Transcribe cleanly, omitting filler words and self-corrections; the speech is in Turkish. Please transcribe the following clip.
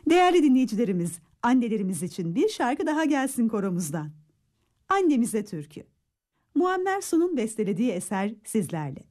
Değerli dinleyicilerimiz, annelerimiz için bir şarkı daha gelsin koromuzdan. Annemize türkü. Muammer Sun'un bestelediği eser sizlerle.